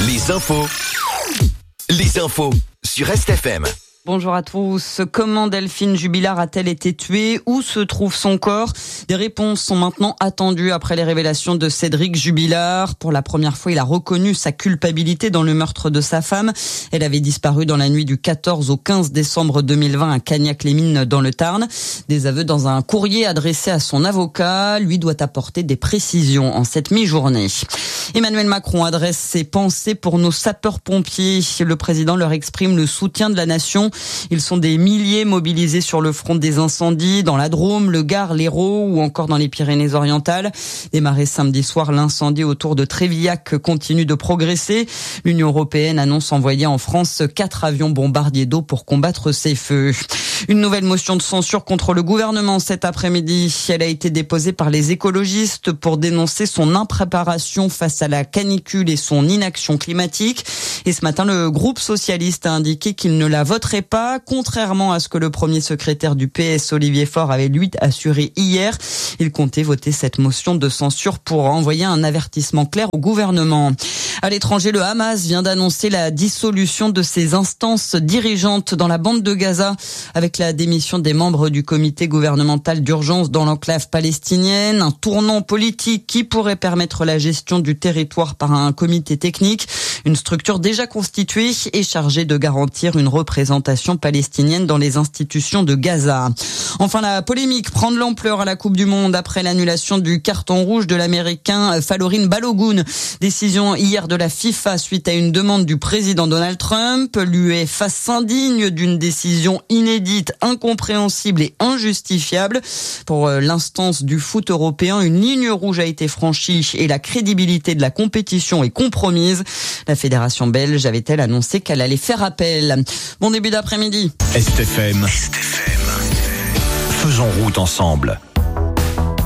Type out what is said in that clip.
Les infos sur RestFM. Bonjour à tous. Comment Delphine Jubilard a-t-elle été tuée? Où se trouve son corps? Des réponses sont maintenant attendues après les révélations de Cédric Jubilard. Pour la première fois, il a reconnu sa culpabilité dans le meurtre de sa femme. Elle avait disparu dans la nuit du 14 au 15 décembre 2020 à Cagnac-les-Mines dans le Tarn. Des aveux dans un courrier adressé à son avocat. Lui doit apporter des précisions en cette mi-journée. Emmanuel Macron adresse ses pensées pour nos sapeurs-pompiers. Le président leur exprime le soutien de la nation. Ils sont des milliers mobilisés sur le front des incendies, dans la Drôme, le Gard, l'Hérault ou encore dans les Pyrénées-Orientales. Démarré samedi soir, l'incendie autour de Trévillac continue de progresser. L'Union européenne annonce envoyer en France 4 avions bombardiers d'eau pour combattre ces feux. Une nouvelle motion de censure contre le gouvernement cet après-midi. Elle a été déposée par les écologistes pour dénoncer son impréparation face à la canicule et son inaction climatique. Et ce matin, le groupe socialiste a indiqué qu'il ne la voterait pas, contrairement à ce que le premier secrétaire du PS, Olivier Faure, avait lui assuré hier. Il comptait voter cette motion de censure pour envoyer un avertissement clair au gouvernement. À l'étranger, le Hamas vient d'annoncer la dissolution de ses instances dirigeantes dans la bande de Gaza, avec la démission des membres du comité gouvernemental d'urgence dans l'enclave palestinienne, un tournant politique qui pourrait permettre la gestion du territoire par un comité technique, une structure déjà constituée et chargée de garantir une représentation palestinienne dans les institutions de Gaza. Enfin, la polémique prend de l'ampleur à la Coupe du Monde après l'annulation du carton rouge de l'Américain Falorin Balogun. Décision hier de la FIFA suite à une demande du président Donald Trump. L'UEFA s'indigne d'une décision inédite, incompréhensible et injustifiable. Pour l'instance du foot européen, une ligne rouge a été franchie et la crédibilité de la compétition est compromise. La fédération belge avait-elle annoncé qu'elle allait faire appel. Bon début d'après-midi. RestFM. Faisons route ensemble.